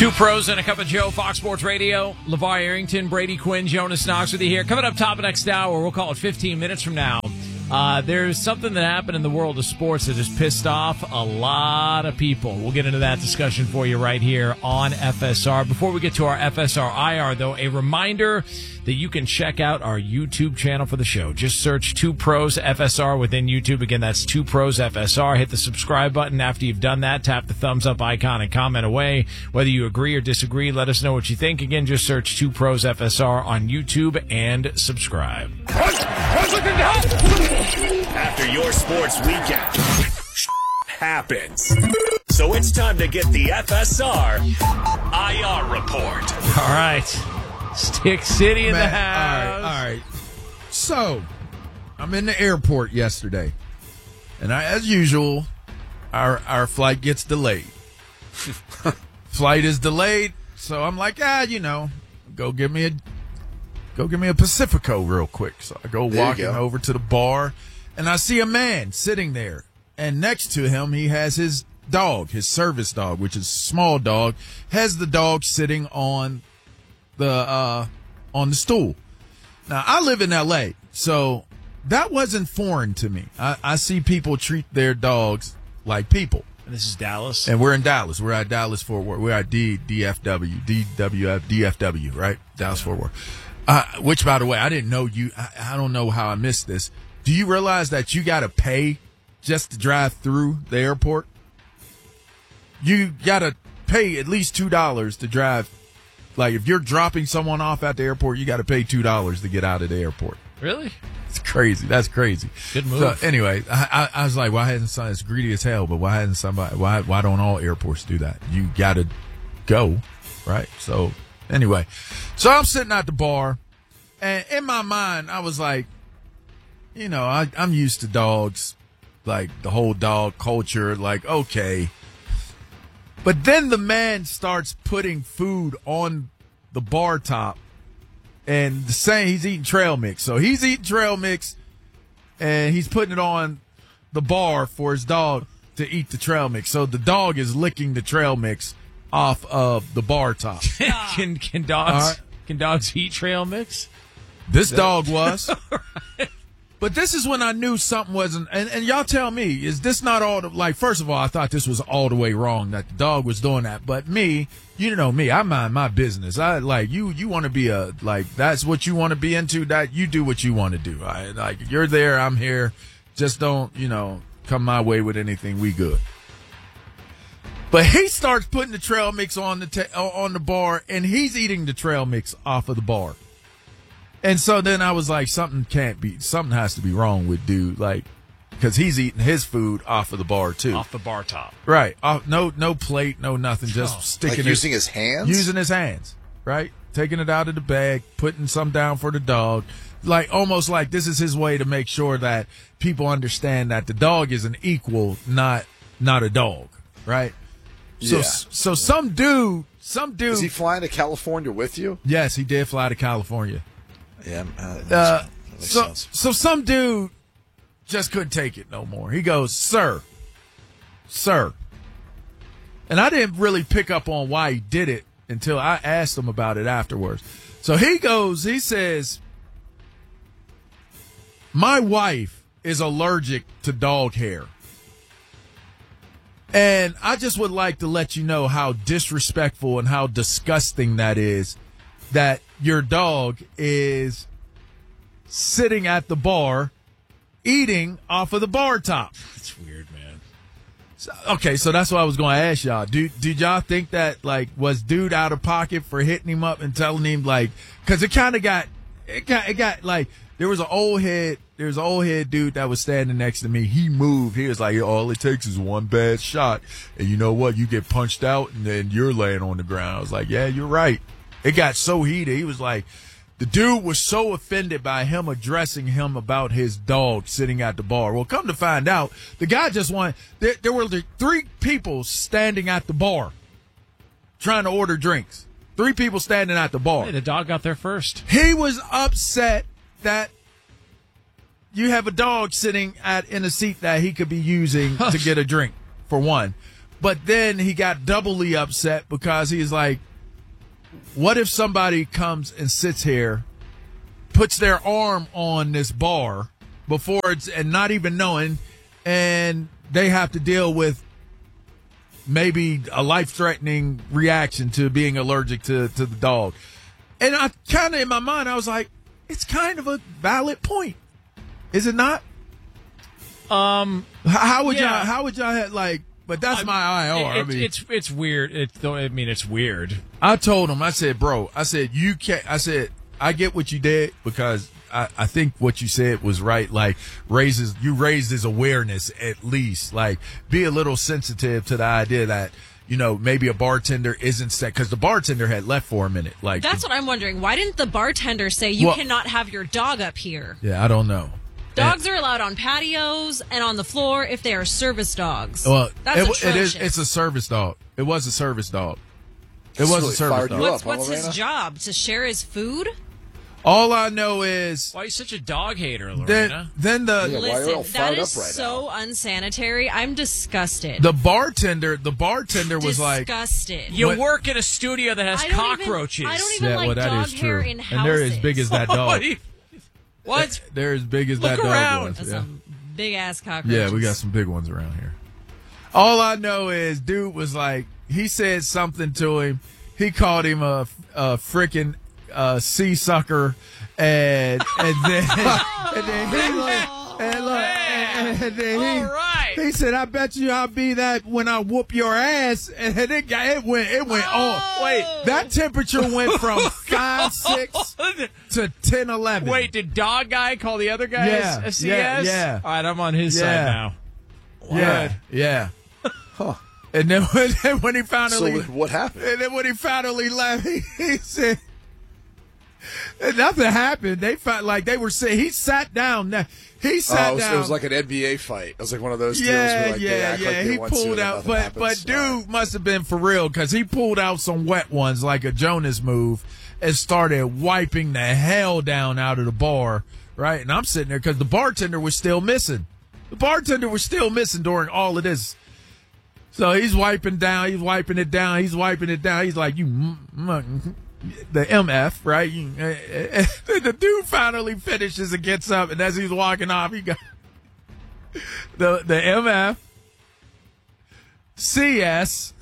Two pros and a cup of Joe, Fox Sports Radio. LeVar Arrington, Brady Quinn, Jonas Knox with you here. Coming up top of next hour, we'll call it 15 minutes from now. There's something that happened in the world of sports that has pissed off a lot of people. We'll get into that discussion for you right here on FSR. Before we get to our FSR IR, though, a reminder that you can check out our YouTube channel for the show. Just search Two Pros FSR within YouTube. Again, that's Two Pros FSR. Hit the subscribe button. After you've done that, tap the thumbs up icon and comment away. Whether you agree or disagree, let us know what you think. Again, just search Two Pros FSR on YouTube and subscribe. After your sports weekend happens. So it's time to get the FSR IR report. All right. Stick City in the house. All right. So, I'm in the airport yesterday. And as usual, our flight gets delayed. Flight is delayed. So I'm like, go give me a Pacifico real quick. So I go walking over to the bar, and I see a man sitting there. And next to him, he has his dog, his service dog, which is a small dog, has the dog sitting on the stool. Now, I live in L.A., so that wasn't foreign to me. I see people treat their dogs like people. And this is Dallas? And we're in Dallas. We're at Dallas Fort Worth. We're at DFW, right? Dallas Fort Worth. Which, by the way, I didn't know I don't know how I missed this. Do you realize that you got to pay just to drive through the airport? You got to pay at least $2 to drive. Like, if you're dropping someone off at the airport, you got to pay $2 to get out of the airport. Really? It's crazy. That's crazy. Good move. So, anyway, I was like, why hasn't somebody, it's greedy as hell, but why don't all airports do that? You got to go, right? So, anyway. So, I'm sitting at the bar, and in my mind, I was like, I'm used to dogs, like the whole dog culture, like, okay. But then the man starts putting food on the bar top and saying he's eating trail mix. So he's eating trail mix and he's putting it on the bar for his dog to eat the trail mix. So the dog is licking the trail mix off of the bar top. Can dogs eat trail mix? This dog was. But this is when I knew something wasn't, and y'all tell me, is this not all, first of all, I thought this was all the way wrong that the dog was doing that. But me, you know me, I mind my business. I you want to be that's what you want to be into, that you do what you want to do. You're there, I'm here. Just don't, come my way with anything. We good. But he starts putting the trail mix on the bar, and he's eating the trail mix off of the bar. And so then I was like, something has to be wrong with dude, because he's eating his food off of the bar too. Off the bar top. Right. No plate, no nothing, just sticking using his hands? Using his hands, right? Taking it out of the bag, putting some down for the dog. Almost like this is his way to make sure that people understand that the dog is an equal, not a dog, right? Yeah. So some dude. Is he flying to California with you? Yes, he did fly to California. Yeah. That makes sense. So some dude just couldn't take it no more. He goes, sir. And I didn't really pick up on why he did it until I asked him about it afterwards. So he says, my wife is allergic to dog hair. And I just would like to let you know how disrespectful and how disgusting that is, that your dog is sitting at the bar eating off of the bar top. That's weird, man. So that's what I was going to ask y'all. Did y'all think that, was dude out of pocket for hitting him up and telling him, because it kind of got, there was an old head dude that was standing next to me. He moved. He was like, all it takes is one bad shot. And you know what? You get punched out and then you're laying on the ground. I was like, yeah, you're right. It got so heated. He was like, the dude was so offended by him addressing him about his dog sitting at the bar. Well, come to find out, the guy just wanted, there were 3 people standing at the bar trying to order drinks. 3 people standing at the bar. Hey, the dog got there first. He was upset that you have a dog sitting in a seat that he could be using to get a drink, for one. But then he got doubly upset because he's like, what if somebody comes and sits here, puts their arm on this bar before it's, and not even knowing, and they have to deal with maybe a life-threatening reaction to being allergic to the dog. And I kind of, in my mind, I was like, it's kind of a valid point. Is it not? How would y'all have, like, but that's my IR. It's weird. It's weird. I told him, I said, bro, you can't, I get what you did because I think what you said was right. Like, you raised his awareness at least. Like, be a little sensitive to the idea that, you know, maybe a bartender isn't set, because the bartender had left for a minute. Like, that's what I'm wondering. Why didn't the bartender say you cannot have your dog up here? Yeah, I don't know. Dogs are allowed on patios and on the floor if they are service dogs. Well, that's atrocious. It's a service dog. It was a service dog. It was a service dog. What's his job? To share his food? All I know is, why are you such a dog hater, Lorena? Listen, that is so unsanitary. I'm disgusted. The bartender was like, disgusted. You work in a studio that has cockroaches. I don't even like dog hair in houses. And they're as big as that dog. What? They're as big as Look that around. dog was. That's Yeah. some big ass cockroaches. Yeah, we got some big ones around here. All I know is, dude was like, he said something to him. He called him a freaking sea sucker, and then he said, I bet you I'll be that when I whoop your ass. And it went on. Wait, that temperature went from 5-6 to 10-11. Wait, did dog guy call the other guy a CS? Yeah. All right, I'm on his side now. Yeah. Huh. And then when he finally, so what happened? And then when he finally left, he said, nothing happened. They felt like they were saying, he sat down. He sat down. It was like an NBA fight. It was like one of those deals where like they act like they he want to, pulled out, but happens. dude must have been for real, because he pulled out some wet ones like a Jonas move and started wiping the hell down out of the bar. Right, and I'm sitting there because the bartender was still missing. The bartender was still missing during all of this. So he's wiping down. He's wiping it down. He's wiping it down. He's like, the MF, right? The dude finally finishes and gets up, and as he's walking off, he got the MF, CS,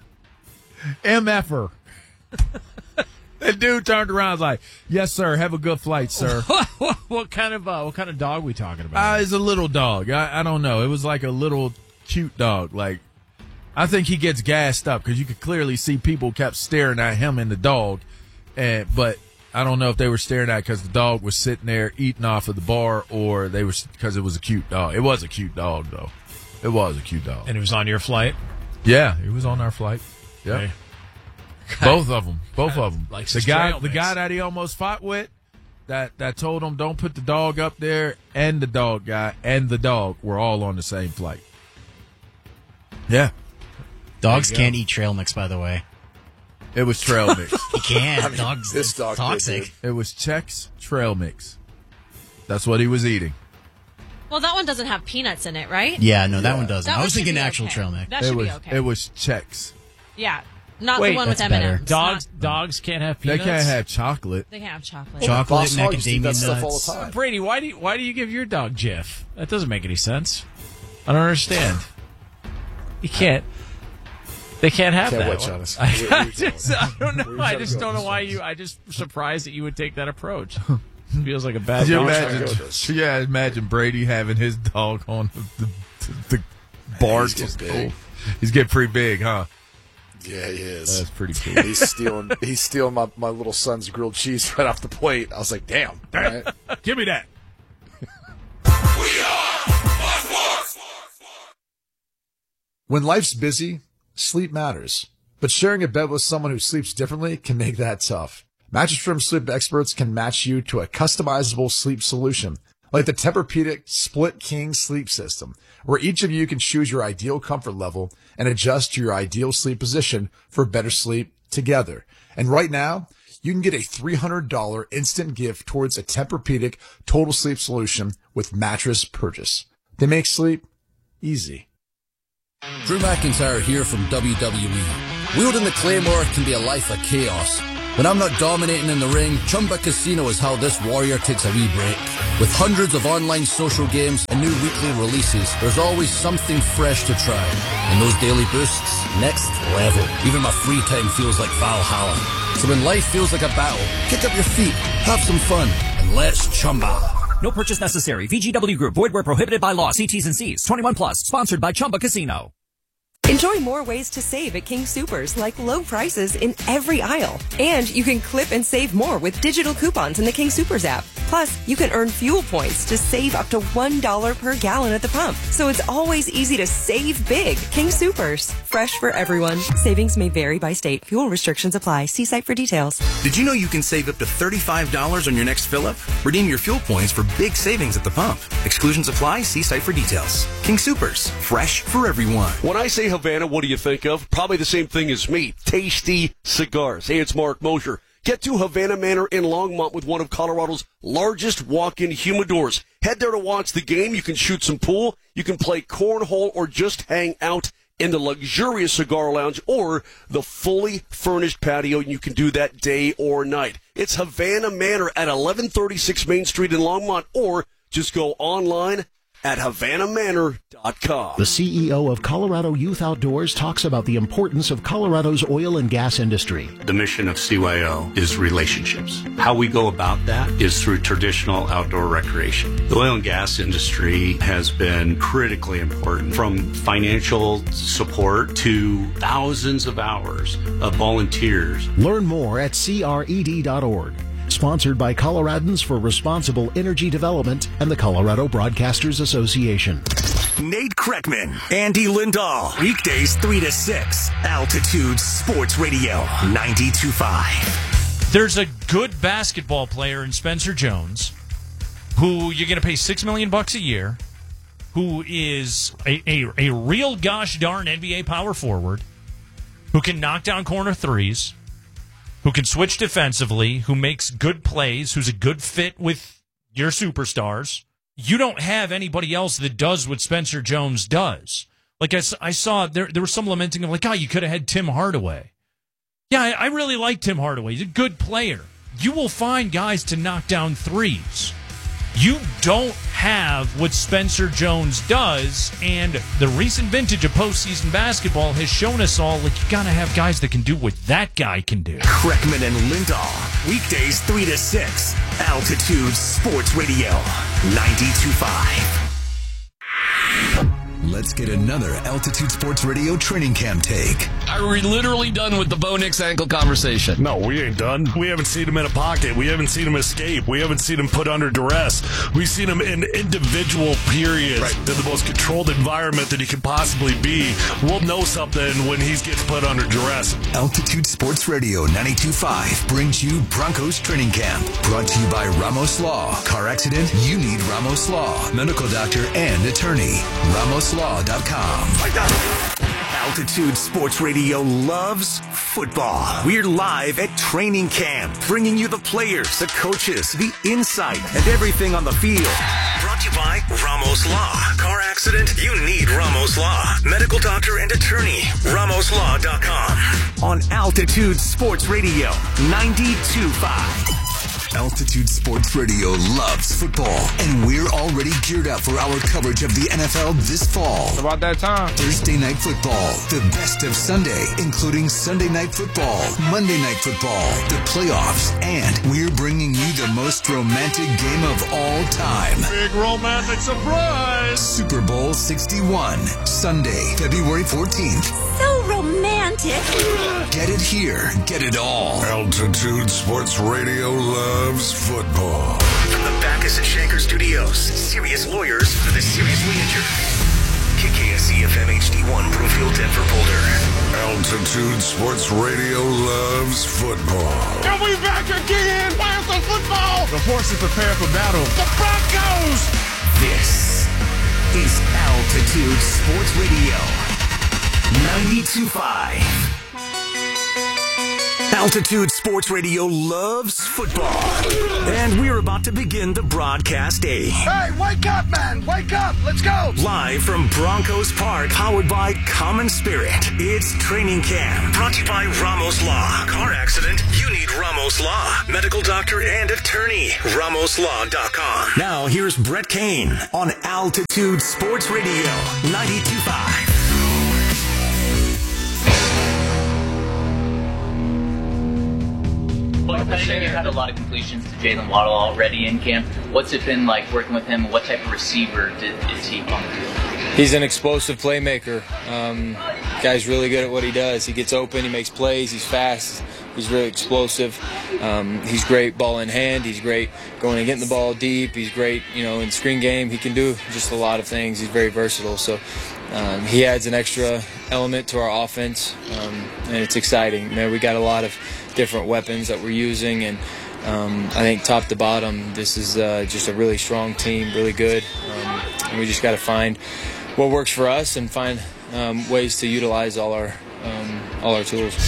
MFer. The dude turned around and was like, yes, sir. Have a good flight, sir. What kind of dog we talking about? It's a little dog. I don't know. It was like a little cute dog. Like, I think he gets gassed up because you could clearly see people kept staring at him and the dog. But I don't know if they were staring at because the dog was sitting there eating off of the bar, or they were because it was a cute dog. It was a cute dog, though. It was a cute dog. And it was on your flight? Yeah, it was on our flight. Yeah. Okay. Both of them. Like the guy that he almost fought with, that told him don't put the dog up there, and the dog guy and the dog were all on the same flight. Yeah. Dogs can't eat trail mix, by the way. It was trail mix. He can't. Dogs. This dog toxic. It was Chex trail mix. That's what he was eating. Well, that one doesn't have peanuts in it, right? Yeah, no, that one doesn't. I was should thinking be actual okay. trail mix. That should be okay. It was Chex. Yeah, not the one with that's better. M&Ms. Dogs can't have peanuts? They can't have chocolate. They can have chocolate. Chocolate and Boss Hog used to eat macadamia that stuff all nuts. the time. Brady, why do you give your dog Jif? That doesn't make any sense. I don't understand. You can't. They can't have Can't that. witch on us. I don't know. I just don't know why you. I just surprised that you would take that approach. It feels like a bad dog. Imagine Brady having his dog on the bar. He's getting big. He's getting pretty big, huh? Yeah, he is. That's pretty cool. He's stealing my little son's grilled cheese right off the plate. I was like, damn. All right. Give me that. When life's busy, sleep matters. But sharing a bed with someone who sleeps differently can make that tough. Mattress Firm sleep experts can match you to a customizable sleep solution, like the Tempur-Pedic Split King Sleep System, where each of you can choose your ideal comfort level and adjust to your ideal sleep position for better sleep together. And right now, you can get a $300 instant gift towards a Tempur-Pedic total sleep solution with mattress purchase. They make sleep easy. Drew McIntyre here from WWE. Wielding the Claymore can be a life of chaos. When I'm not dominating in the ring, Chumba Casino is how this warrior takes a wee break. With hundreds of online social games and new weekly releases, there's always something fresh to try. And those daily boosts, next level. Even my free time feels like Valhalla. So when life feels like a battle, kick up your feet, have some fun, and let's Chumba. No purchase necessary. VGW Group. Void where prohibited by law. See T's and C's. 21 plus. Sponsored by Chumba Casino. Enjoy more ways to save at King Soopers, like low prices in every aisle. And you can clip and save more with digital coupons in the King Soopers app. Plus, you can earn fuel points to save up to $1 per gallon at the pump. So it's always easy to save big. King Soopers. Fresh for everyone. Savings may vary by state. Fuel restrictions apply. See site for details. Did you know you can save up to $35 on your next fill-up? Redeem your fuel points for big savings at the pump. Exclusions apply. See site for details. King Soopers. Fresh for everyone. When I say Havana, what do you think of? Probably the same thing as me. Tasty cigars. Hey, it's Mark Mosher. Get to Havana Manor in Longmont with one of Colorado's largest walk-in humidors. Head there to watch the game. You can shoot some pool. You can play cornhole or just hang out in the luxurious cigar lounge or the fully furnished patio. You can do that day or night. It's Havana Manor at 1136 Main Street in Longmont, or just go online at HavanaManor.com. The CEO of Colorado Youth Outdoors talks about the importance of Colorado's oil and gas industry. The mission of CYO is relationships. How we go about that is through traditional outdoor recreation. The oil and gas industry has been critically important, from financial support to thousands of hours of volunteers. Learn more at CRED.org. Sponsored by Coloradans for Responsible Energy Development and the Colorado Broadcasters Association. Nate Kreckman, Andy Lindahl. Weekdays 3 to 6. Altitude Sports Radio 92.5. There's a good basketball player in Spencer Jones who you're going to pay $6 million a year, who is a real gosh darn NBA power forward, who can knock down corner threes, who can switch defensively, who makes good plays, who's a good fit with your superstars. You don't have anybody else that does what Spencer Jones does. Like I saw, there was some lamenting of like, oh, you could have had Tim Hardaway. Yeah, I really like Tim Hardaway. He's a good player. You will find guys to knock down threes. You don't have what Spencer Jones does, and the recent vintage of postseason basketball has shown us all, like, you got to have guys that can do what that guy can do. Kreckman and Lindahl. Weekdays 3 to 6. Altitude Sports Radio 92.5. Let's get another Altitude Sports Radio training camp take. Are we literally done with the Bo Nix ankle conversation? No, we ain't done. We haven't seen him in a pocket. We haven't seen him escape. We haven't seen him put under duress. We've seen him in individual periods in the most controlled environment that he can possibly be. We'll know something when he gets put under duress. Altitude Sports Radio 92.5 brings you Broncos Training Camp. Brought to you by Ramos Law. Car accident? You need Ramos Law. Medical doctor and attorney. RamosLaw.com. Altitude Sports Radio loves football. We're live at training camp, bringing you the players, the coaches, the insight, and everything on the field. Brought to you by Ramos Law. Car accident? You need Ramos Law. Medical doctor and attorney. RamosLaw.com. On Altitude Sports Radio 92.5. Altitude Sports Radio loves football, and we're already geared up for our coverage of the NFL this fall. It's about that time. Thursday Night Football, the best of Sunday, including Sunday Night Football, Monday Night Football, the playoffs, and we're bringing you the most romantic game of all time. Big romantic surprise! Super Bowl 61, Sunday, February 14th. So romantic. Get it here. Get it all. Altitude Sports Radio loves football. From the Backus and Shanker Studios, serious lawyers for the seriously injured. KKSE FM HD1, Broomfield, Denver, Boulder. Altitude Sports Radio loves football. Are we back again? Where's the football? The horses prepare for battle. The Broncos! This is Altitude Sports Radio 92.5. Altitude Sports Radio loves football. And we're about to begin the broadcast day. Hey, wake up, man! Wake up! Let's go! Live from Broncos Park, powered by Common Spirit. It's Training Camp. Brought to you by Ramos Law. Car accident? You need Ramos Law. Medical doctor and attorney. RamosLaw.com. Now here's Brett Kane on Altitude Sports Radio 92.5. Well, I know you've had a lot of completions to Jalen Waddle already in camp. What's it been like working with him? What type of receiver is he on the field? He's an explosive playmaker. Guy's really good at what he does. He gets open, he makes plays, he's fast, he's really explosive. He's great ball in hand, he's great going and getting the ball deep, he's great, in screen game. He can do just a lot of things. He's very versatile. So he adds an extra element to our offense, and it's exciting. Man, we got a lot of different weapons that we're using, and I think top to bottom, this is just a really strong team, really good, and we just got to find what works for us and find ways to utilize all our tools.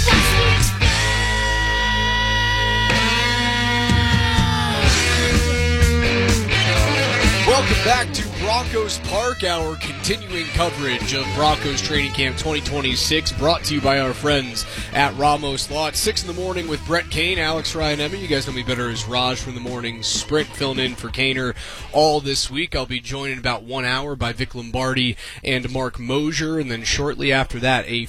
Welcome back to Broncos Park, our continuing coverage of Broncos Training Camp 2026, brought to you by our friends at Ramos Law. 6 in the morning with Brett Kane, Alex Ryan Emmy. You guys know me better as Raj from the Morning Sprint, filling in for Kaner all this week. I'll be joined in about 1 hour by Vic Lombardi and Mark Mosier, and then shortly after that, a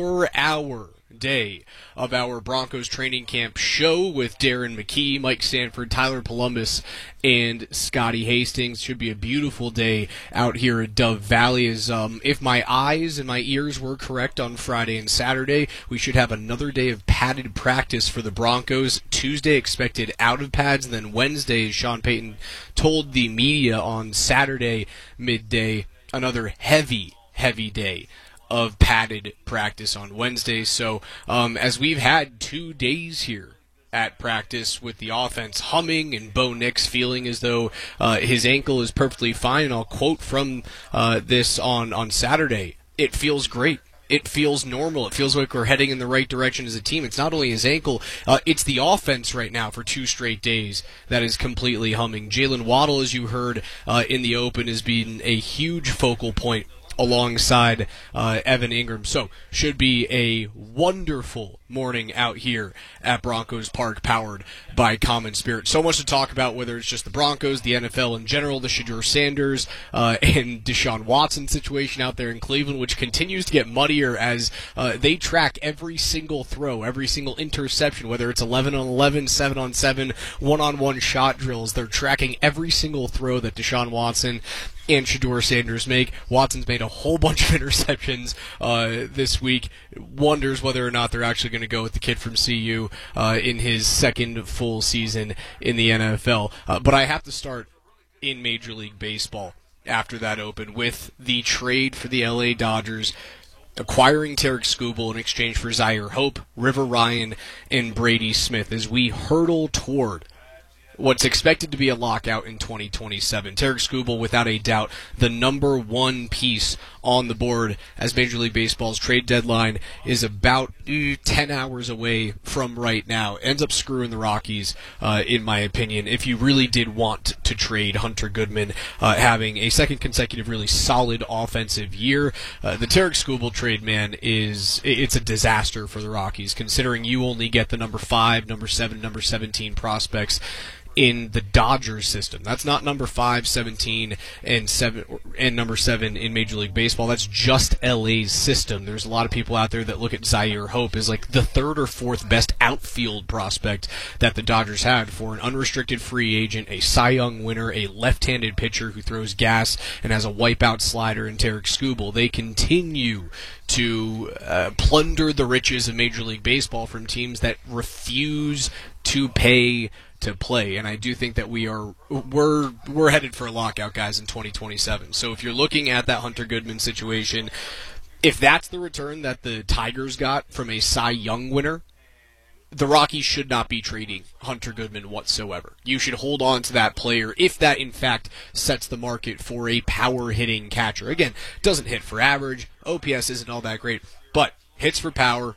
4-hour day of our Broncos Training Camp show with Darren McKee, Mike Sanford, Tyler Columbus, and Scotty Hastings. Should be a beautiful day out here at Dove Valley. As if my eyes and my ears were correct on Friday and Saturday, we should have another day of padded practice for the Broncos. Tuesday expected out of pads, and then Wednesday, as Sean Payton told the media on Saturday midday, another heavy day of padded practice on Wednesday. So as we've had 2 days here at practice with the offense humming and Bo Nix feeling as though his ankle is perfectly fine, and I'll quote from this on Saturday, "It feels great. It feels normal. It feels like we're heading in the right direction as a team." It's not only his ankle, it's the offense right now for 2 straight days that is completely humming. Jalen Waddle, as you heard in the open, has been a huge focal point alongside Evan Ingram. So should be a wonderful morning out here at Broncos Park, powered by Common Spirit. So much to talk about, whether it's just the Broncos, the NFL in general, the Shedeur Sanders and Deshaun Watson situation out there in Cleveland, which continues to get muddier as they track every single throw, every single interception, whether it's 11-on-11, 7-on-7, 1-on-1 shot drills. They're tracking every single throw that Deshaun Watson and Shedeur Sanders make. Watson's made a whole bunch of interceptions this week. Wonders whether or not they're actually going to go with the kid from CU in his second full season in the NFL. But I have to start in Major League Baseball after that open with the trade for the LA Dodgers, acquiring Tarek Skubal in exchange for Zaire Hope, River Ryan, and Brady Smith as we hurtle toward what's expected to be a lockout in 2027. Tarek Skubal, without a doubt, the number one piece on the board as Major League Baseball's trade deadline is about 10 hours away from right now. Ends up screwing the Rockies, in my opinion, if you really did want to trade Hunter Goodman, having a second consecutive really solid offensive year. The Tarek Skubal trade, man, it's a disaster for the Rockies, considering you only get the number 5, number 7, number 17 prospects in the Dodgers system. That's not number 5, 17, and number 7 in Major League Baseball. That's just LA's system. There's a lot of people out there that look at Zaire Hope as like the 3rd or 4th best outfield prospect that the Dodgers had for an unrestricted free agent, a Cy Young winner, a left-handed pitcher who throws gas and has a wipeout slider in Tarek Skubal. They continue to plunder the riches of Major League Baseball from teams that refuse to pay to play, and I do think that we're headed for a lockout, guys, in 2027. So if you're looking at that Hunter Goodman situation, if that's the return that the Tigers got from a Cy Young winner, the Rockies should not be trading Hunter Goodman whatsoever. You should hold on to that player if that, in fact, sets the market for a power-hitting catcher. Again, doesn't hit for average. OPS isn't all that great, but hits for power,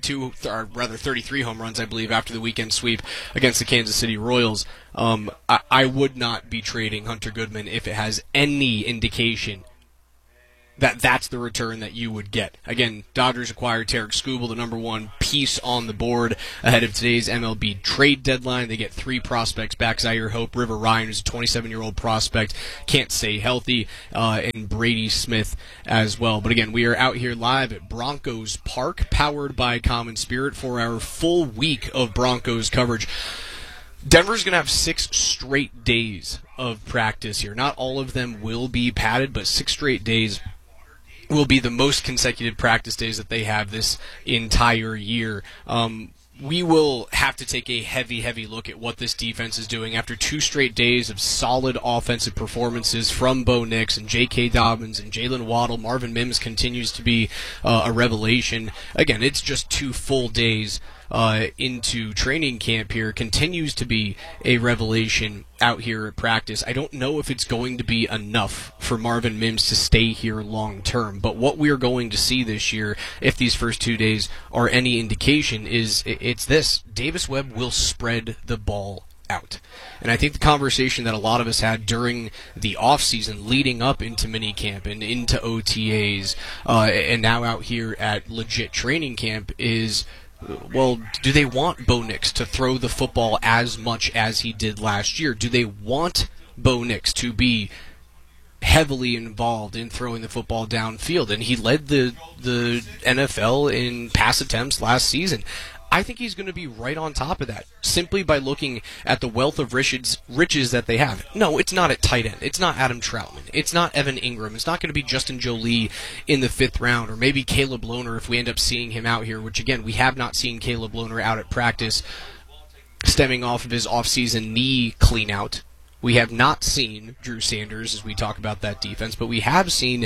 33 home runs, I believe, after the weekend sweep against the Kansas City Royals. I would not be trading Hunter Goodman if it has any indication that that's the return that you would get. Again, Dodgers acquired Tarek Skubal, the number one piece on the board ahead of today's MLB trade deadline. They get 3 prospects back. Zaire Hope, River Ryan, who's a 27-year-old prospect, can't stay healthy, and Brady Smith as well. But again, we are out here live at Broncos Park, powered by Common Spirit, for our full week of Broncos coverage. Denver's going to have 6 straight days of practice here. Not all of them will be padded, but 6 straight days will be the most consecutive practice days that they have this entire year. We will have to take a heavy look at what this defense is doing after 2 straight days of solid offensive performances from Bo Nix and J.K. Dobbins and Jalen Waddle. Marvin Mims continues to be a revelation. Again, it's just 2 full days into training camp here, continues to be a revelation out here at practice. I don't know if it's going to be enough for Marvin Mims to stay here long term, but what we're going to see this year, if these first 2 days are any indication, is it's this: Davis Webb will spread the ball out. And I think the conversation that a lot of us had during the offseason leading up into minicamp and into OTAs and now out here at legit training camp is, well, do they want Bo Nix to throw the football as much as he did last year? Do they want Bo Nix to be heavily involved in throwing the football downfield? And he led the NFL in pass attempts last season. I think he's going to be right on top of that, simply by looking at the wealth of riches that they have. No, it's not at tight end. It's not Adam Troutman. It's not Evan Ingram. It's not going to be Justin Jolie in the 5th round, or maybe Caleb Lohner if we end up seeing him out here, which, again, we have not seen Caleb Lohner out at practice stemming off of his offseason knee clean-out. We have not seen Drew Sanders as we talk about that defense, but we have seen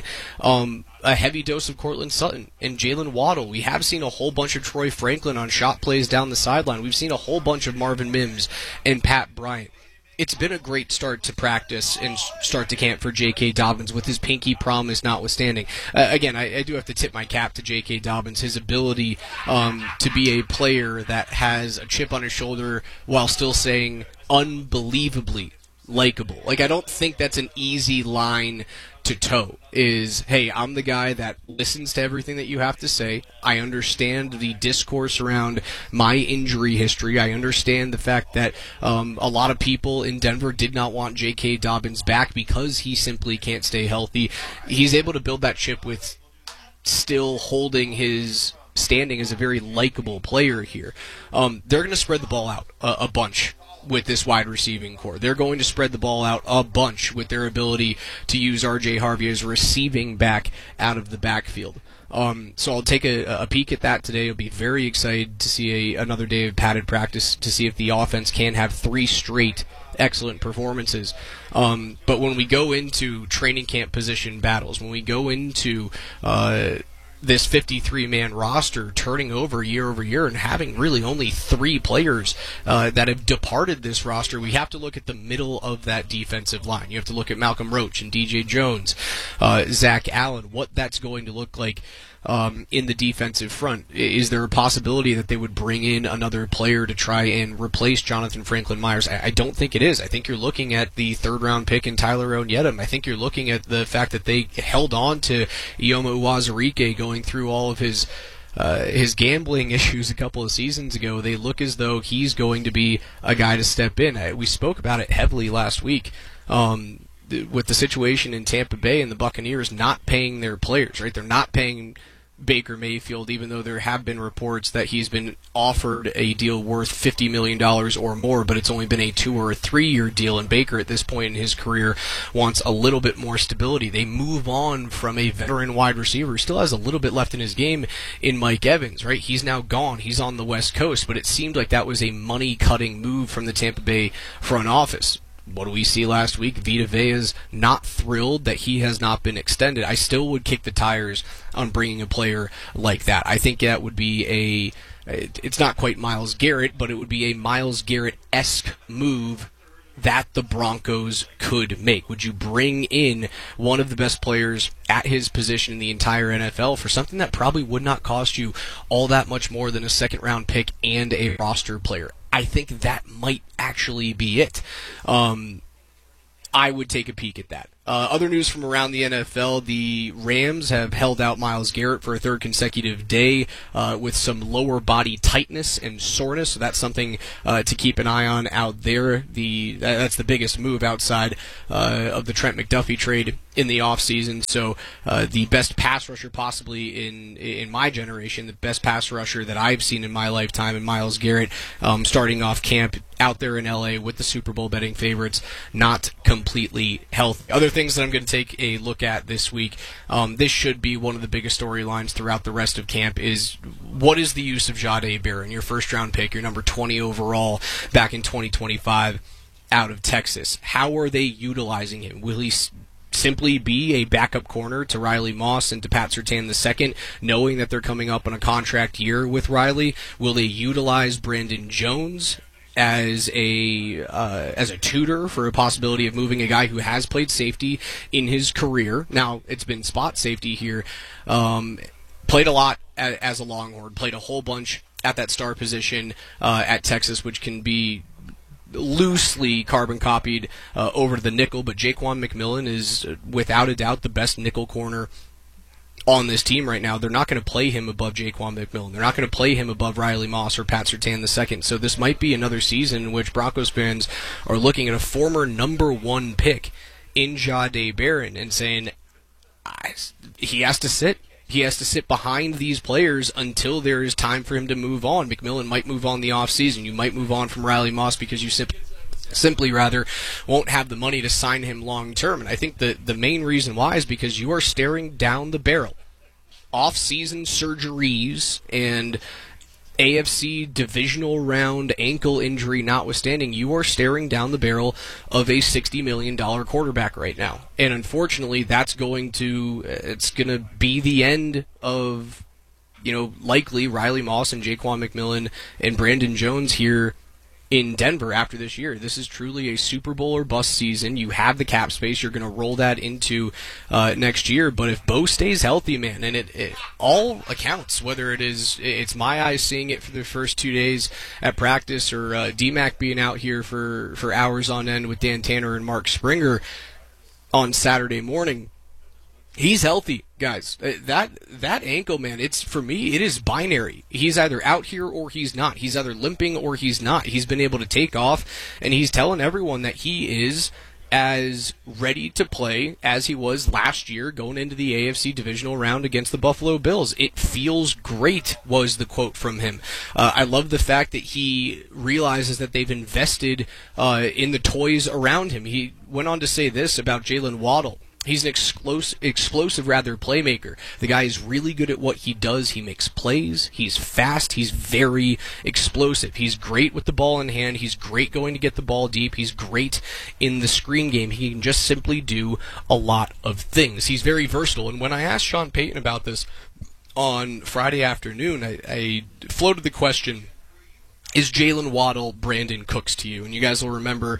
a heavy dose of Cortland Sutton and Jalen Waddle. We have seen a whole bunch of Troy Franklin on shot plays down the sideline. We've seen a whole bunch of Marvin Mims and Pat Bryant. It's been a great start to practice and start to camp for J.K. Dobbins, with his pinky promise notwithstanding. Again, I do have to tip my cap to J.K. Dobbins, his ability to be a player that has a chip on his shoulder while still saying unbelievably likable. Like, I don't think that's an easy line to toe, is, hey, I'm the guy that listens to everything that you have to say. I understand the discourse around my injury history. I understand the fact that a lot of people in Denver did not want J.K. Dobbins back because he simply can't stay healthy. He's able to build that chip with still holding his standing as a very likable player here. They're going to spread the ball out a bunch with this wide receiving core. They're going to spread the ball out a bunch with their ability to use R.J. Harvey as a receiving back out of the backfield. So I'll take a peek at that today. I'll be very excited to see another day of padded practice to see if the offense can have 3 straight excellent performances. But when we go into training camp position battles, when we go into this 53-man roster turning over year and having really only 3 players that have departed this roster, we have to look at the middle of that defensive line. You have to look at Malcolm Roach and DJ Jones, Zach Allen, what that's going to look like in the defensive front. Is there a possibility that they would bring in another player to try and replace Jonathan Franklin Myers? I don't think it is. I think you're looking at the 3rd-round pick in Tyler Onyedem. I think you're looking at the fact that they held on to Ioma Uwazurike going through all of his gambling issues a couple of seasons ago. They look as though he's going to be a guy to step in. We spoke about it heavily last week. With the situation in Tampa Bay and the Buccaneers not paying their players, right? They're not paying Baker Mayfield, even though there have been reports that he's been offered a deal worth $50 million or more, but it's only been a 2 or 3 year deal, and Baker at this point in his career wants a little bit more stability. They move on from a veteran wide receiver who still has a little bit left in his game in Mike Evans, right? He's now gone. He's on the West Coast, but it seemed like that was a money-cutting move from the Tampa Bay front office. What do we see last week? Vita Vea's not thrilled that he has not been extended. I still would kick the tires on bringing a player like that. I think that would be it's not quite Myles Garrett, but it would be a Myles Garrett-esque move that the Broncos could make? Would you bring in one of the best players at his position in the entire NFL for something that probably would not cost you all that much more than a second-round pick and a roster player? I think that might actually be it. I would take a peek at that. Other news from around the NFL, the Rams have held out Myles Garrett for a third consecutive day with some lower body tightness and soreness, so that's something to keep an eye on out there. That's the biggest move outside of the Trent McDuffie trade in the offseason. So the best pass rusher possibly in my generation, the best pass rusher that I've seen in my lifetime, and Myles Garrett starting off camp out there in LA with the Super Bowl betting favorites, not completely healthy. Other things that I'm going to take a look at this week, this should be one of the biggest storylines throughout the rest of camp, is what is the use of Jahdae Barron, your first round pick, your number 20 overall back in 2025 out of Texas? How are they utilizing him? Will he simply be a backup corner to Riley Moss and to Pat Surtain II, knowing that they're coming up on a contract year with Riley? Will they utilize Brandon Jones as a tutor for a possibility of moving a guy who has played safety in his career? Now, it's been spot safety here. Played a lot as a Longhorn, played a whole bunch at that star position at Texas, which can be loosely carbon copied over to the nickel, but Jaquan McMillan is without a doubt the best nickel corner on this team right now. They're not going to play him above Jaquan McMillan. They're not going to play him above Riley Moss or Pat Surtain II. So this might be another season in which Broncos fans are looking at a former number 1 pick in Jahdae Barron and saying, he has to sit. He has to sit behind these players until there is time for him to move on. McMillan might move on the offseason. You might move on from Riley Moss because you simply won't have the money to sign him long term. And I think the main reason why is because you are staring down the barrel. Off-season surgeries and AFC divisional round ankle injury notwithstanding, you are staring down the barrel of a $60 million quarterback right now. And unfortunately, it's going to be the end of, likely Riley Moss and Jaquan McMillan and Brandon Jones here in Denver after this year. This is truly a Super Bowl or bust season. You have the cap space. You're going to roll that into next year. But if Bo stays healthy, man, and it all accounts, whether it's my eyes seeing it for the first 2 days at practice, or D-Mac being out here for hours on end with Dan Tanner and Mark Springer on Saturday morning, he's healthy, guys. That ankle, man, for me, it is binary. He's either out here or he's not. He's either limping or he's not. He's been able to take off, and he's telling everyone that he is as ready to play as he was last year going into the AFC divisional round against the Buffalo Bills. It feels great, was the quote from him. I love the fact that he realizes that they've invested in the toys around him. He went on to say this about Jalen Waddle. He's an explosive playmaker. The guy is really good at what he does. He makes plays. He's fast. He's very explosive. He's great with the ball in hand. He's great going to get the ball deep. He's great in the screen game. He can just simply do a lot of things. He's very versatile. And when I asked Sean Payton about this on Friday afternoon, I floated the question, is Jalen Waddle Brandon Cooks to you? And you guys will remember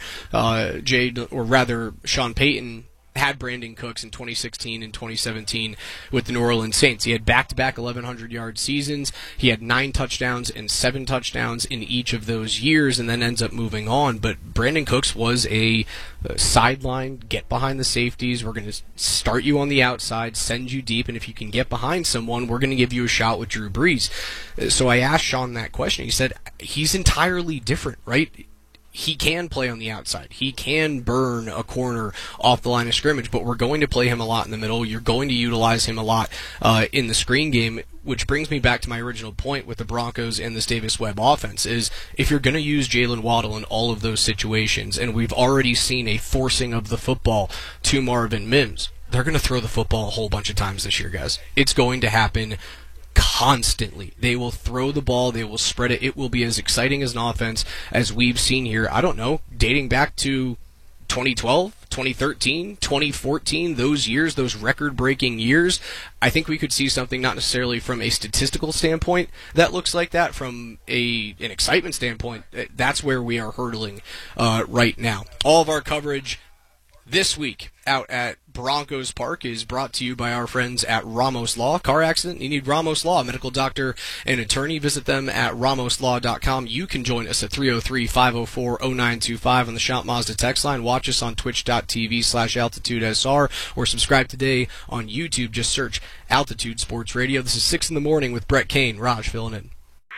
Sean Payton had Brandon Cooks in 2016 and 2017 with the New Orleans Saints. He had back-to-back 1,100-yard seasons. He had 9 touchdowns and 7 touchdowns in each of those years, and then ends up moving on. But Brandon Cooks was a sideline, get behind the safeties, we're going to start you on the outside, send you deep, and if you can get behind someone, we're going to give you a shot with Drew Brees. So I asked Sean that question. He said, he's entirely different, right? He can play on the outside. He can burn a corner off the line of scrimmage, but we're going to play him a lot in the middle. You're going to utilize him a lot in the screen game, which brings me back to my original point with the Broncos and this Davis Webb offense, is if you're going to use Jalen Waddle in all of those situations, and we've already seen a forcing of the football to Marvin Mims, they're going to throw the football a whole bunch of times this year, guys. It's going to happen constantly. They will throw the ball, they will spread it. It will be as exciting as an offense as we've seen here, I don't know, dating back to 2012, 2013, 2014, those years, those record-breaking years, I think we could see something not necessarily from a statistical standpoint that looks like that. From an excitement standpoint, that's where we are hurtling right now. All of our coverage this week out at Broncos Park is brought to you by our friends at Ramos Law. Car accident? You need Ramos Law, a medical doctor and attorney. Visit them at ramoslaw.com. You can join us at 303-504-0925 on the Shout Mazda text line. Watch us on twitch.tv/AltitudeSR or subscribe today on YouTube. Just search Altitude Sports Radio. This is 6 in the morning with Brett Kane. Raj filling in.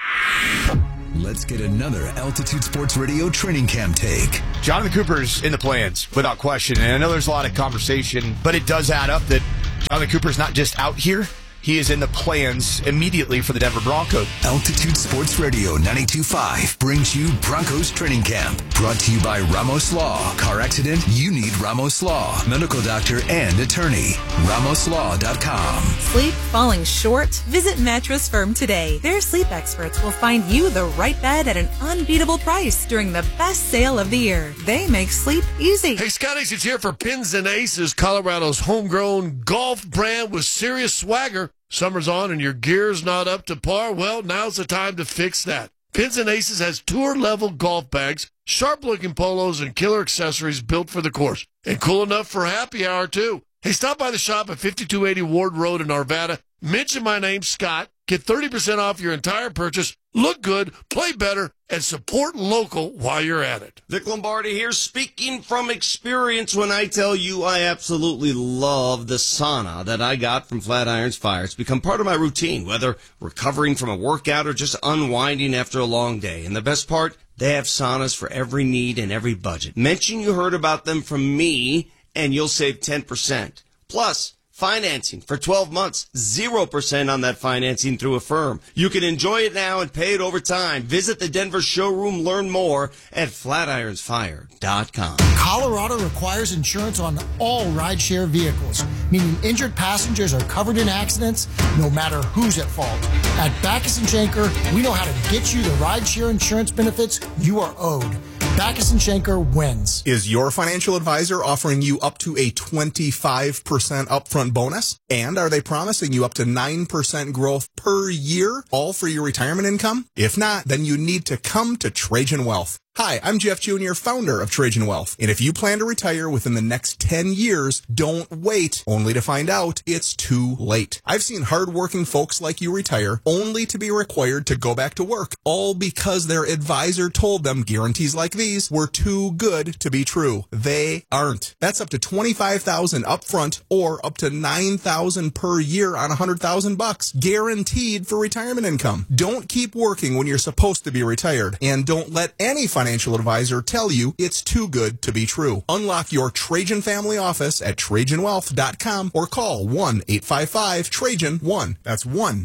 Let's get another Altitude Sports Radio training camp take. Jonathan Cooper's in the plans, without question. And I know there's a lot of conversation, but it does add up that Jonathan Cooper's not just out here. He is in the plans immediately for the Denver Broncos. Altitude Sports Radio 92.5 brings you Broncos Training Camp. Brought to you by Ramos Law. Car accident? You need Ramos Law. Medical doctor and attorney. RamosLaw.com. Sleep falling short? Visit Mattress Firm today. Their sleep experts will find you the right bed at an unbeatable price during the best sale of the year. They make sleep easy. Hey, Scott Aces here for Pins and Aces, Colorado's homegrown golf brand with serious swagger. Summer's on and your gear's not up to par? Well, now's the time to fix that. Pins and Aces has tour-level golf bags, sharp-looking polos, and killer accessories built for the course. And cool enough for happy hour, too. Hey, stop by the shop at 5280 Ward Road in Arvada. Mention my name, Scott. Get 30% off your entire purchase. Look good, play better, and support local while you're at it. Vic Lombardi here, speaking from experience when I tell you I absolutely love the sauna that I got from Flatirons Fire. It's become part of my routine, whether recovering from a workout or just unwinding after a long day. And the best part, they have saunas for every need and every budget. Mention you heard about them from me, and you'll save 10%. Plus, financing for 12 months, 0% on that financing through Affirm. You can enjoy it now and pay it over time. Visit the Denver showroom. Learn more at flatironsfire.com. Colorado requires insurance on all rideshare vehicles, meaning injured passengers are covered in accidents no matter who's at fault. At Backus & Schenker, we know how to get you the rideshare insurance benefits you are owed. Backus & Schenker wins. Is your financial advisor offering you up to a 25% upfront bonus? And are they promising you up to 9% growth per year, all for your retirement income? If not, then you need to come to Trajan Wealth. Hi, I'm Jeff Jr., founder of Trajan Wealth. And if you plan to retire within the next 10 years, don't wait only to find out it's too late. I've seen hardworking folks like you retire only to be required to go back to work, all because their advisor told them guarantees like these were too good to be true. They aren't. That's up to $25,000 upfront or up to $9,000 per year on $100,000, guaranteed for retirement income. Don't keep working when you're supposed to be retired, and don't let any financial advisor tell you it's too good to be true. Unlock your Trajan family office at TrajanWealth.com or call 1-855-TRAJAN-1. That's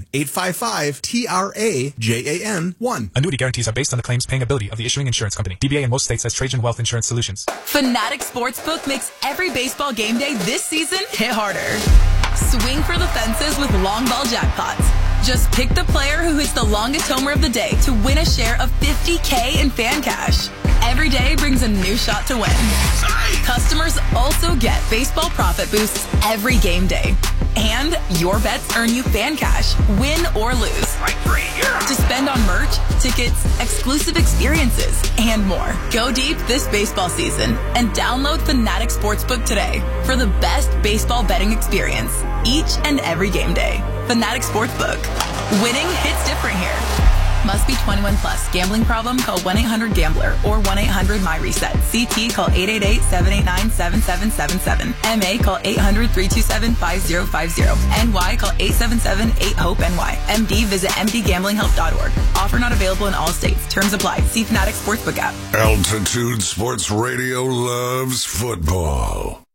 1-855-TRAJAN-1. Annuity guarantees are based on the claims paying ability of the issuing insurance company. DBA in most states has Trajan Wealth Insurance Solutions. Fanatic Sportsbook makes every baseball game day this season hit harder. Swing for the fences with long ball jackpots. Just pick the player who hits the longest homer of the day to win a share of $50K in fan cash. Every day brings a new shot to win. Customers also get baseball profit boosts every game day. And your bets earn you fan cash, win or lose. To spend on merch, tickets, exclusive experiences, and more. Go deep this baseball season and download Fanatic Sportsbook today for the best baseball betting experience each and every game day. Fanatic Sportsbook. Winning hits different here. Must be 21 plus. Gambling problem? Call 1-800-GAMBLER or 1-800-MyReset. CT call 888-789-7777. MA call 800-327-5050. NY call 877-8-HOPE-NY. MD visit mdgamblinghelp.org. Offer not available in all states. Terms apply. See Fanatic Sportsbook app. Altitude Sports Radio loves football.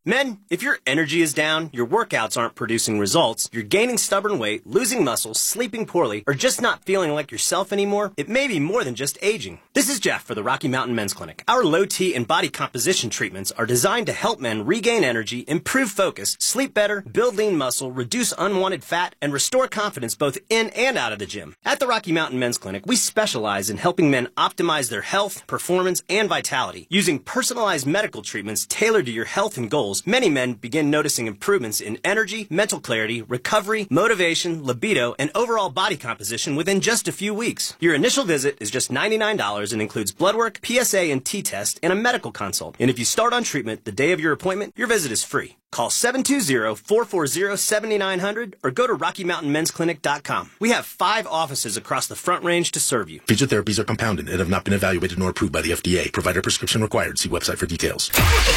Men, if your energy is down, your workouts aren't producing results, you're gaining stubborn weight, losing muscle, sleeping poorly, or just not feeling like yourself anymore, it may be more than just aging. This is Jeff for the Rocky Mountain Men's Clinic. Our low T and body composition treatments are designed to help men regain energy, improve focus, sleep better, build lean muscle, reduce unwanted fat, and restore confidence both in and out of the gym. At the Rocky Mountain Men's Clinic, we specialize in helping men optimize their health, performance, and vitality. Using personalized medical treatments tailored to your health and goals, many men begin noticing improvements in energy, mental clarity, recovery, motivation, libido, and overall body composition within just a few weeks. Your initial visit is just $99 and includes blood work, PSA and T-test, and a medical consult. And if you start on treatment the day of your appointment, your visit is free. Call 720-440-7900 or go to RockyMountainMen'sClinic.com. We have 5 offices across the Front Range to serve you. These therapies are compounded and have not been evaluated nor approved by the FDA. Provider prescription required. See website for details.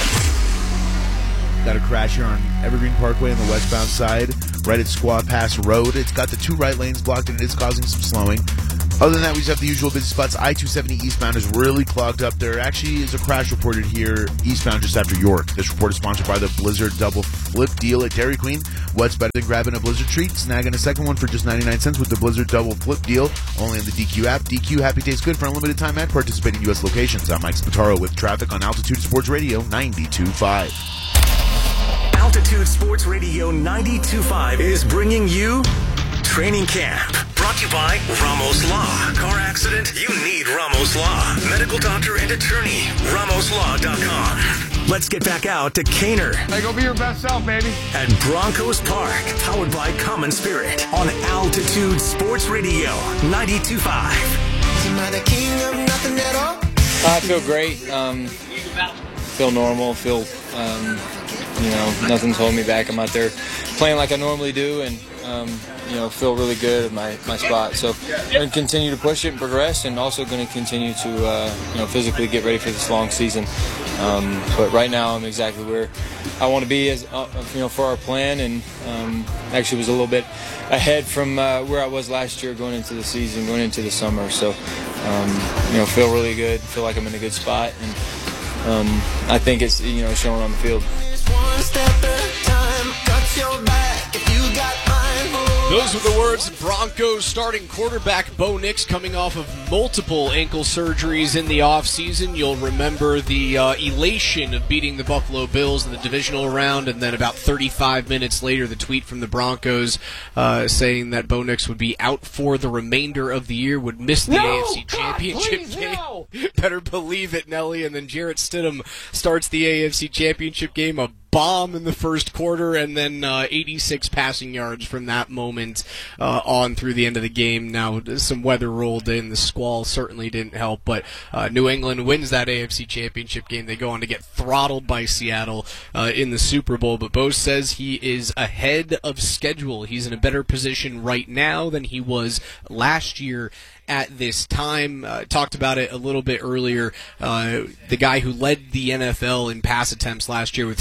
Got a crash here on Evergreen Parkway on the westbound side, right at Squaw Pass Road. It's got the 2 right lanes blocked and it is causing some slowing. Other than that, we just have the usual busy spots. I-270 eastbound is really clogged up. There actually is a crash reported here eastbound just after York. This report is sponsored by the Blizzard Double Flip deal at Dairy Queen. What's better than grabbing a Blizzard treat? Snagging a second one for just 99 cents with the Blizzard Double Flip deal, only on the DQ app. DQ Happy Tastes Good for unlimited time at participating U.S. locations. I'm Mike Spataro with traffic on Altitude Sports Radio 92.5. Altitude Sports Radio 92.5 is bringing you Training Camp. Brought to you by Ramos Law. Car accident? You need Ramos Law. Medical doctor and attorney. RamosLaw.com. Let's get back out to Caner. Hey, go be your best self, baby. At Broncos Park, powered by Common Spirit on Altitude Sports Radio 92.5. I feel great. Feel normal. Feel, nothing's holding me back. I'm out there playing like I normally do, and feel really good at my spot. So I'm going to continue to push it and progress, and also going to continue to physically get ready for this long season. But right now I'm exactly where I want to be as for our plan, and actually was a little bit ahead from where I was last year going into the season, going into the summer. So feel really good. Feel like I'm in a good spot, and I think it's showing on the field. One step at a time, got your back if you got mine. Those were the words of Broncos starting quarterback Bo Nix coming off of multiple ankle surgeries in the offseason. You'll remember the elation of beating the Buffalo Bills in the divisional round, and then about 35 minutes later, the tweet from the Broncos saying that Bo Nix would be out for the remainder of the year, would miss the AFC Championship game. No. Better believe it, Nelly. And then Jarrett Stidham starts the AFC Championship game, a bomb in the first quarter, and then 86 passing yards from that moment on through the end of the game. Now, some weather rolled in. The squall certainly didn't help, but New England wins that AFC Championship game. They go on to get throttled by Seattle in the Super Bowl, but Bo says he is ahead of schedule. He's in a better position right now than he was last year at this time. Talked about it a little bit earlier. The guy who led the NFL in pass attempts last year with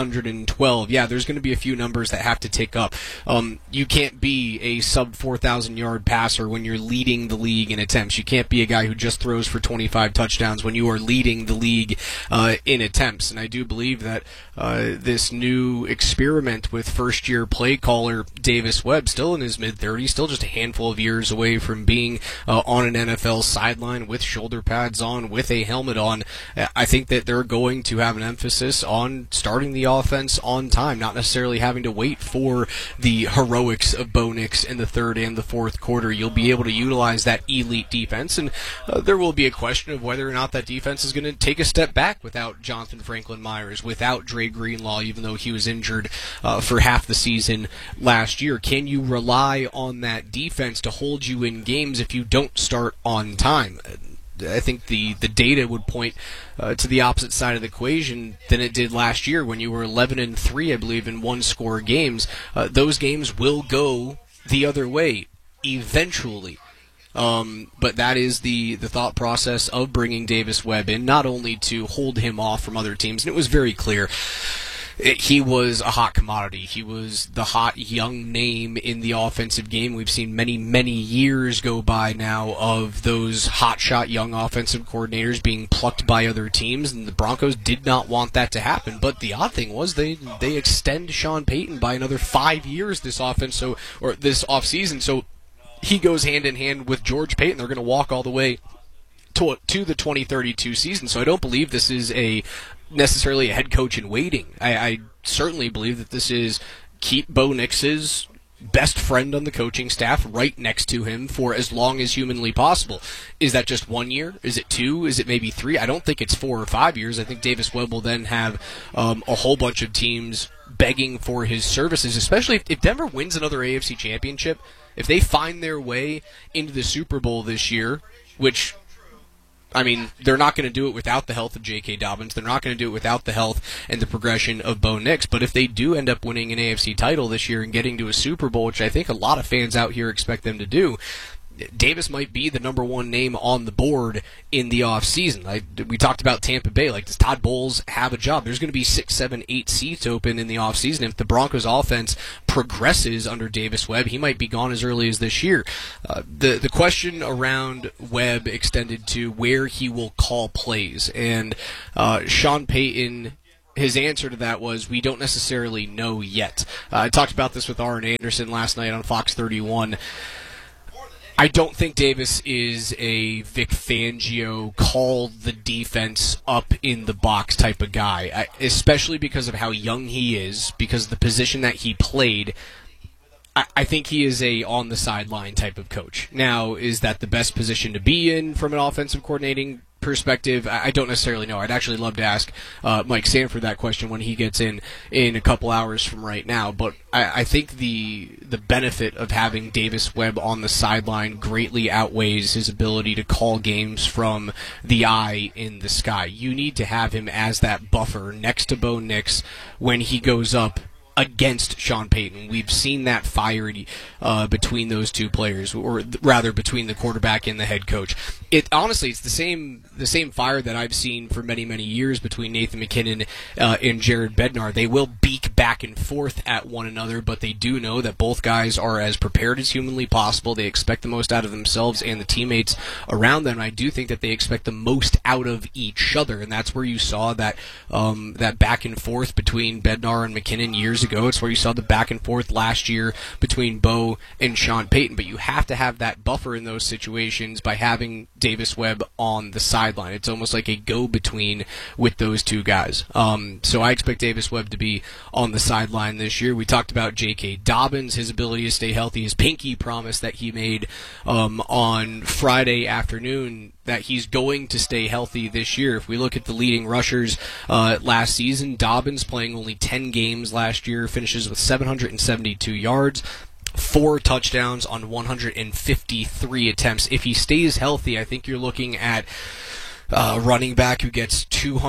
612. Yeah, there's going to be a few numbers that have to tick up. You can't be a sub 4,000 yard passer when you're leading the league in attempts. You can't be a guy who just throws for 25 touchdowns when you are leading the league in attempts. And I do believe that this new experiment with first year play caller Davis Webb, still in his mid-30s, still just a handful of years away from being on an NFL sideline with shoulder pads on, with a helmet on. I think that they're going to have an emphasis on starting the offense on time, not necessarily having to wait for the heroics of Bo Nix in the third and the fourth quarter. You'll be able to utilize that elite defense, and there will be a question of whether or not that defense is going to take a step back without Jonathan Franklin Myers, without Dre Greenlaw, even though he was injured for half the season last year. Can you rely on that defense to hold you in games if you don't start on time? I think the data would point to the opposite side of the equation than it did last year when you were 11-3, I believe, in one-score games. Those games will go the other way eventually. But that is the thought process of bringing Davis Webb in, not only to hold him off from other teams, and it was very clear he was a hot commodity. He was the hot young name in the offensive game. We've seen many, many years go by now of those hotshot young offensive coordinators being plucked by other teams, and the Broncos did not want that to happen. But the odd thing was they extend Sean Payton by another 5 years this offseason. So he goes hand in hand with George Payton. They're going to walk all the way to the 2032 season. So I don't believe this is necessarily a head coach in waiting. I certainly believe that this is keep Bo Nix's best friend on the coaching staff right next to him for as long as humanly possible. Is that just 1 year? Is it 2? Is it maybe 3? I don't think it's 4 or 5 years. I think Davis Webb will then have a whole bunch of teams begging for his services, especially if Denver wins another AFC championship. If they find their way into the Super Bowl this year, which, I mean, they're not going to do it without the health of J.K. Dobbins. They're not going to do it without the health and the progression of Bo Nix. But if they do end up winning an AFC title this year and getting to a Super Bowl, which I think a lot of fans out here expect them to do, Davis might be the number one name on the board in the offseason. We talked about Tampa Bay. Like, does Todd Bowles have a job? There's going to be 6, 7, 8 seats open in the offseason. If the Broncos offense progresses under Davis Webb, he might be gone as early as this year. The question around Webb extended to where he will call plays. And Sean Payton, his answer to that was, we don't necessarily know yet. I talked about this with Arn Anderson last night on Fox 31. I don't think Davis is a Vic Fangio call the defense up in the box type of guy, especially because of how young he is, because of the position that he played. I think he is a on-the-sideline type of coach. Now, is that the best position to be in from an offensive coordinating perspective? I don't necessarily know. I'd actually love to ask Mike Sanford that question when he gets in a couple hours from right now. But I think the benefit of having Davis Webb on the sideline greatly outweighs his ability to call games from the eye in the sky. You need to have him as that buffer next to Bo Nix when he goes up against Sean Payton. We've seen that fire between those two players, or rather between the quarterback and the head coach. Honestly, it's the same fire that I've seen for many, many years between Nathan McKinnon and Jared Bednar. They will beak back and forth at one another, but they do know that both guys are as prepared as humanly possible. They expect the most out of themselves and the teammates around them. And I do think that they expect the most out of each other, and that's where you saw that back and forth between Bednar and McKinnon years ago. It's where you saw the back and forth last year between Bo and Sean Payton. But you have to have that buffer in those situations by having Davis Webb on the sideline. It's almost like a go-between with those two guys. So I expect Davis Webb to be on the sideline this year. We talked about J.K. Dobbins, his ability to stay healthy, his pinky promise that he made on Friday afternoon, that he's going to stay healthy this year. If we look at the leading rushers last season, Dobbins, playing only 10 games last year, finishes with 772 yards, 4 touchdowns on 153 attempts. If he stays healthy, I think you're looking at running back who gets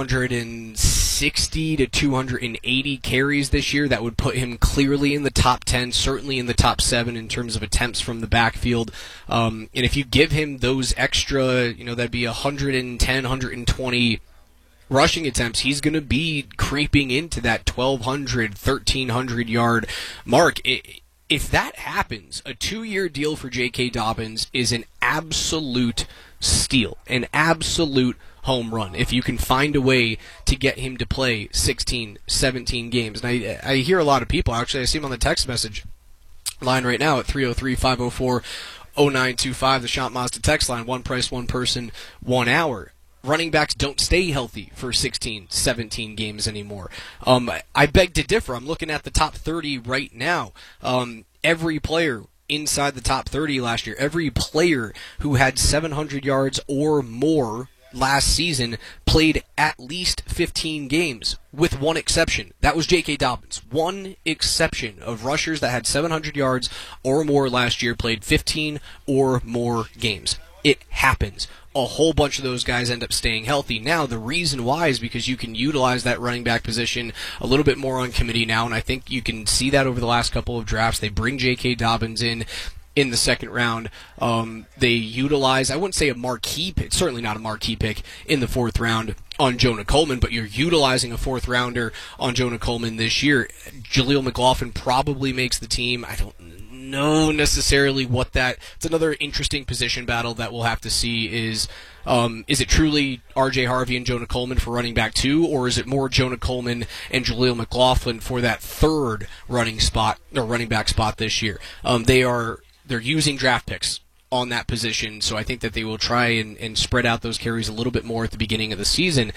260 to 280 carries this year. That would put him clearly in the top 10, certainly in the top 7 in terms of attempts from the backfield. And if you give him those extra, that'd be 110, 120 rushing attempts, he's going to be creeping into that 1,200, 1,300 yard mark. If that happens, a 2-year deal for J.K. Dobbins is an absolute steal, an absolute home run, if you can find a way to get him to play 16, 17 games. And I hear a lot of people, actually I see him on the text message line right now at 303-504-0925, the Shop Mazda text line, one price, one person, 1 hour. Running backs don't stay healthy for 16, 17 games anymore. I beg to differ. I'm looking at the top 30 right now. Every player inside the top 30 last year, every player who had 700 yards or more last season played at least 15 games, with one exception. That was J.K. Dobbins. One exception of rushers that had 700 yards or more last year played 15 or more games. It happens. A whole bunch of those guys end up staying healthy. Now, the reason why is because you can utilize that running back position a little bit more on committee now, and I think you can see that over the last couple of drafts. They bring J.K. Dobbins in the second round. They utilize, I wouldn't say a marquee pick, certainly not a marquee pick in the 4th round, on Jonah Coleman, but you're utilizing a fourth rounder on Jonah Coleman this year. Jaleel McLaughlin probably makes the team. I don't know necessarily what that. It's another interesting position battle that we'll have to see. Is it truly R.J. Harvey and Jonah Coleman for running back 2, or is it more Jonah Coleman and Jaleel McLaughlin for that third running back spot this year? They're using draft picks on that position, so I think that they will try and spread out those carries a little bit more at the beginning of the season.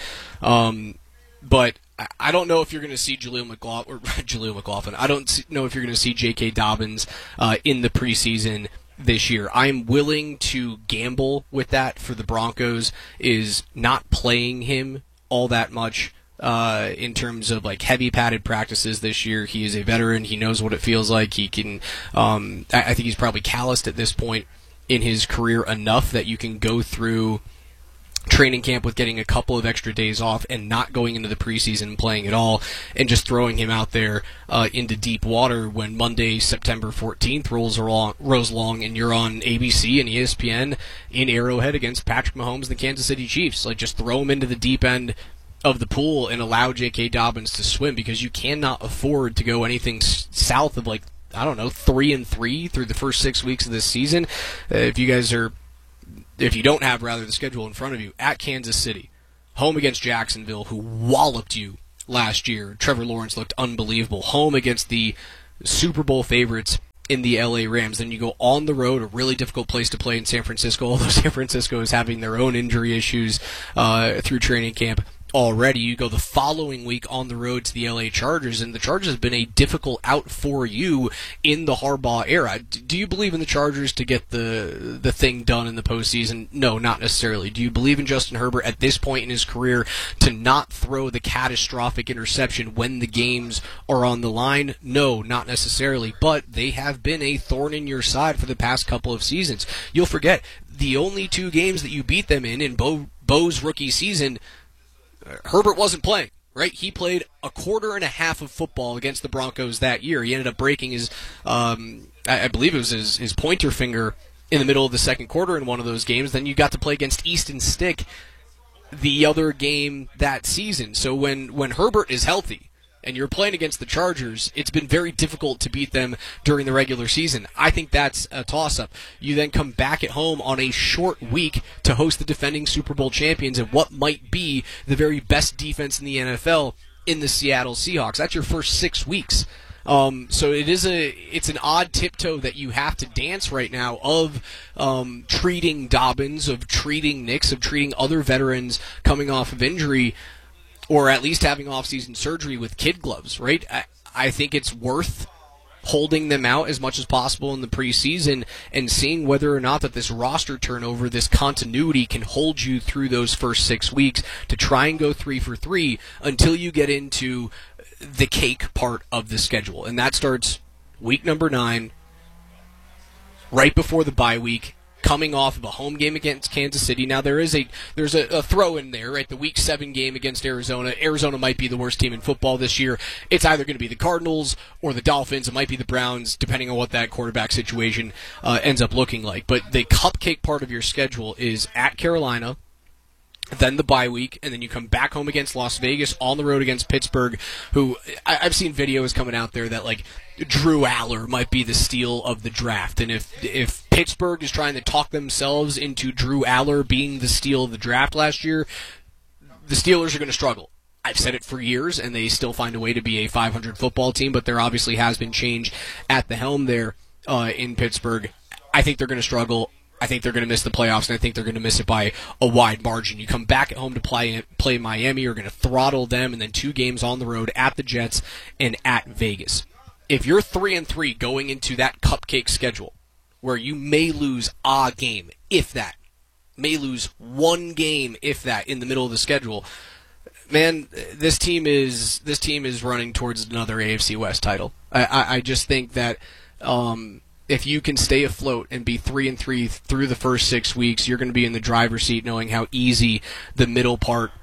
But I don't know if you're going to see Jaleel McLaughlin. I don't know if you're going to see J.K. Dobbins in the preseason this year. I'm willing to gamble with that for the Broncos, is not playing him all that much in terms of like heavy padded practices this year. He is a veteran. He knows what it feels like. He can. I think he's probably calloused at this point in his career enough that you can go through training camp with getting a couple of extra days off and not going into the preseason playing at all, and just throwing him out there into deep water when Monday, September 14th rolls along and you're on ABC and ESPN in Arrowhead against Patrick Mahomes and the Kansas City Chiefs. Like, just throw him into the deep end of the pool and allow J.K. Dobbins to swim, because you cannot afford to go anything south of 3-3 through the first 6 weeks of this season. If you don't have the schedule in front of you, at Kansas City, home against Jacksonville, who walloped you last year. Trevor Lawrence looked unbelievable. Home against the Super Bowl favorites in the LA Rams. Then you go on the road, a really difficult place to play in San Francisco, although San Francisco is having their own injury issues through training camp already. You go the following week on the road to the LA Chargers, and the Chargers have been a difficult out for you in the Harbaugh era. Do you believe in the Chargers to get the thing done in the postseason? No, not necessarily. Do you believe in Justin Herbert at this point in his career to not throw the catastrophic interception when the games are on the line? No, not necessarily. But they have been a thorn in your side for the past couple of seasons. You'll forget, the only 2 games that you beat them in Bo's rookie season, Herbert wasn't playing, right? He played a quarter and a half of football against the Broncos that year. He ended up breaking his, I believe it was his pointer finger in the middle of the second quarter in one of those games. Then you got to play against Easton Stick the other game that season. So when Herbert is healthy and you're playing against the Chargers, it's been very difficult to beat them during the regular season. I think that's a toss-up. You then come back at home on a short week to host the defending Super Bowl champions and what might be the very best defense in the NFL in the Seattle Seahawks. That's your first 6 weeks. So it's an odd tiptoe that you have to dance right now of treating Dobbins, of treating Nix, of treating other veterans coming off of injury, or at least having off-season surgery with kid gloves, right? I think it's worth holding them out as much as possible in the preseason and seeing whether or not that this roster turnover, this continuity, can hold you through those first 6 weeks to try and go 3 for 3 until you get into the cake part of the schedule. And that starts week number 9, right before the bye week, coming off of a home game against Kansas City. Now there's a throw in there, right? The Week 7 game against Arizona. Arizona might be the worst team in football this year. It's either going to be the Cardinals or the Dolphins. It might be the Browns, depending on what that quarterback situation ends up looking like. But the cupcake part of your schedule is at Carolina, then the bye week, and then you come back home against Las Vegas, on the road against Pittsburgh, who I've seen videos coming out there that, like, Drew Aller might be the steal of the draft. And if Pittsburgh is trying to talk themselves into Drew Aller being the steal of the draft last year, the Steelers are going to struggle. I've said it for years, and they still find a way to be a 500 football team, but there obviously has been change at the helm there in Pittsburgh. I think they're going to struggle. I think they're going to miss the playoffs, and I think they're going to miss it by a wide margin. You come back at home to play Miami, you're going to throttle them, and then 2 games on the road at the Jets and at Vegas. If you're 3-3 going into that cupcake schedule, where you may lose a game, if that, may lose 1 game, if that, in the middle of the schedule, man, this team is running towards another AFC West title. I just think that if you can stay afloat and be 3-3 through the first 6 weeks, you're going to be in the driver's seat, knowing how easy the middle part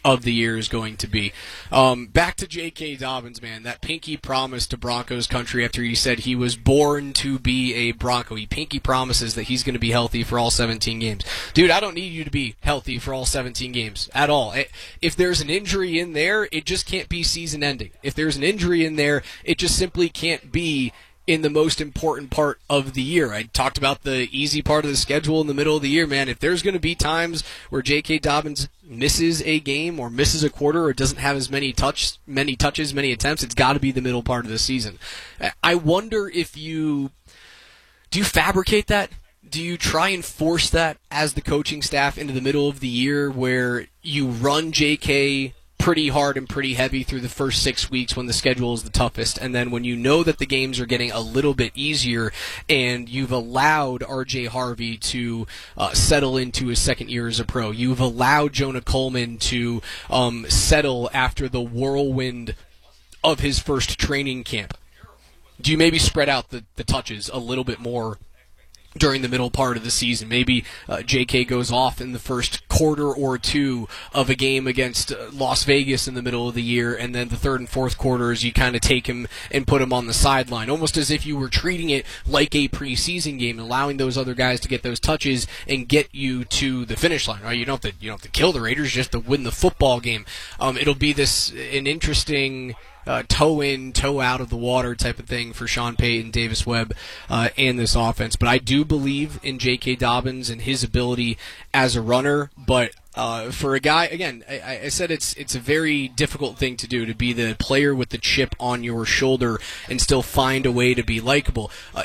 of the year is going to be. Back to J.K. Dobbins, man. That pinky promise to Broncos country after he said he was born to be a Bronco. He pinky promises that he's going to be healthy for all 17 games. Dude, I don't need you to be healthy for all 17 games at all. If there's an injury in there, it just can't be season ending. If there's an injury in there, it just simply can't be in the most important part of the year. I talked about the easy part of the schedule in the middle of the year, man. If there's going to be times where J.K. Dobbins misses a game or misses a quarter or doesn't have as many touches, many attempts, it's got to be the middle part of the season. I wonder if do you fabricate that? Do you try and force that as the coaching staff into the middle of the year where you run J.K. pretty hard and pretty heavy through the first 6 weeks when the schedule is the toughest, and then when you know that the games are getting a little bit easier and you've allowed R.J. Harvey to settle into his second year as a pro, you've allowed Jonah Coleman to settle after the whirlwind of his first training camp, do you maybe spread out the touches a little bit more during the middle part of the season? Maybe J.K. goes off in the first quarter or two of a game against Las Vegas in the middle of the year, and then the third and fourth quarters you kind of take him and put him on the sideline, almost as if you were treating it like a preseason game, allowing those other guys to get those touches and get you to the finish line. Right? You don't have to kill the Raiders, just to win the football game. It'll be an interesting toe in, toe out of the water type of thing for Sean Payton, Davis Webb, and this offense. But I do believe in J.K. Dobbins and his ability as a runner. But for a guy, again, I said it's a very difficult thing to do, to be the player with the chip on your shoulder and still find a way to be likable.